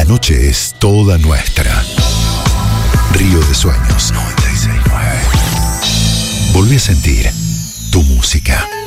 noche es toda nuestra. Río de Sueños 96.9. Volví a sentir tu música.